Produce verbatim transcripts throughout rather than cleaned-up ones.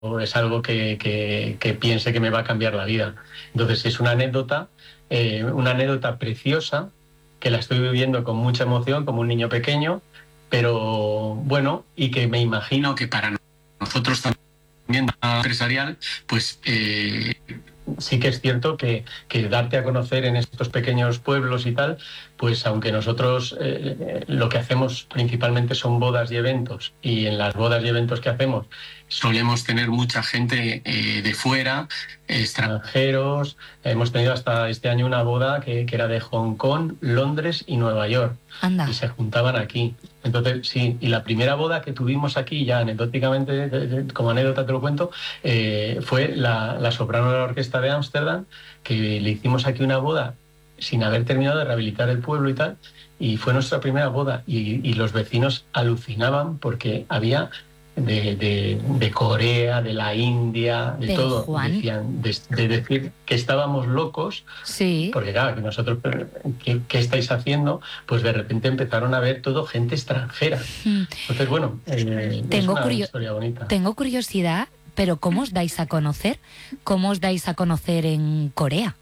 es algo que, que, que piense que me va a cambiar la vida. Entonces es una anécdota, eh, una anécdota preciosa, que la estoy viviendo con mucha emoción, como un niño pequeño, pero bueno, y que me imagino que para nosotros también, empresarial, pues eh, sí que es cierto que, que darte a conocer en estos pequeños pueblos y tal, pues aunque nosotros eh, lo que hacemos principalmente son bodas y eventos, y en las bodas y eventos que hacemos solemos tener mucha gente eh, de fuera, extranjeros. Hemos tenido hasta este año una boda que, que era de Hong Kong, Londres y Nueva York. Anda. Y se juntaban aquí. Entonces, sí, y la primera boda que tuvimos aquí, ya anecdóticamente, de, de, como anécdota te lo cuento, eh, fue la, la soprano de la orquesta de Ámsterdam, que le hicimos aquí una boda sin haber terminado de rehabilitar el pueblo y tal, y fue nuestra primera boda, y, y los vecinos alucinaban porque había de, de, de Corea, de la India, de Pero, todo. Juan, Decían, de, de decir que estábamos locos, sí. porque claro, que nosotros, ¿qué, ¿qué estáis haciendo? Pues de repente empezaron a ver todo gente extranjera. Entonces, bueno, eh, Tengo es una curio- historia bonita. Tengo curiosidad, pero ¿cómo os dais a conocer? ¿Cómo os dais a conocer en Corea?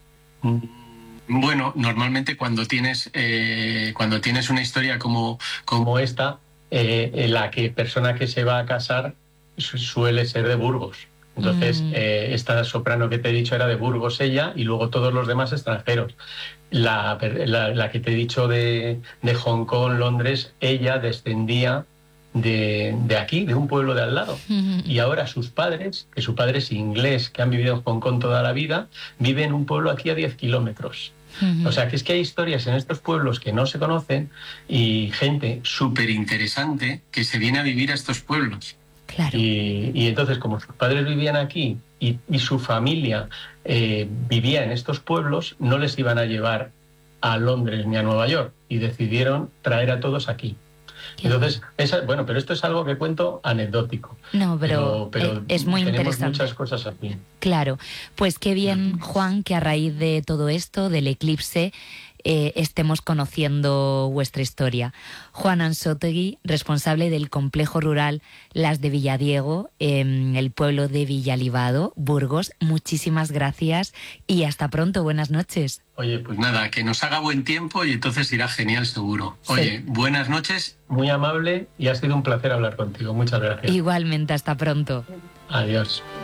Bueno, normalmente cuando tienes eh, cuando tienes una historia como, como esta, eh, en la que persona que se va a casar su- suele ser de Burgos. Entonces, Mm. eh, esta soprano que te he dicho era de Burgos ella, y luego todos los demás extranjeros. La, per- la, la que te he dicho de, de Hong Kong, Londres, ella descendía de, de aquí, de un pueblo de al lado. Y ahora sus padres, que su padre es inglés, que han vivido en Hong Kong toda la vida, vive en un pueblo aquí a diez kilómetros. O sea, que es que hay historias en estos pueblos que no se conocen, y gente súper interesante que se viene a vivir a estos pueblos. Claro. Y, y entonces, como sus padres vivían aquí y, y su familia eh, vivía en estos pueblos, no les iban a llevar a Londres ni a Nueva York, y decidieron traer a todos aquí. Qué Entonces, esa, bueno, pero esto es algo que cuento anecdótico. No, pero, pero, pero eh, es muy tenemos interesante. muchas cosas aquí. Claro, pues qué bien, Juan, que a raíz de todo esto, del eclipse, eh, estemos conociendo vuestra historia. Juan Ansótegui, responsable del complejo rural Las de Villadiego, en el pueblo de Villalibado, Burgos, muchísimas gracias y hasta pronto, buenas noches. Oye, pues nada, que nos haga buen tiempo y entonces irá genial seguro. Sí. Oye, buenas noches, muy amable, y ha sido un placer hablar contigo. Muchas gracias. Igualmente, hasta pronto. Adiós.